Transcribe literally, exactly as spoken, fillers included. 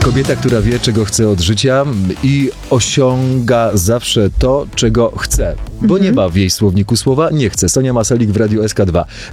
Kobieta, która wie, czego chce od życia i osiąga zawsze to, czego chce. Bo nie ma w jej słowniku słowa nie chce. Sonia Maselik w Radiu S K dwa.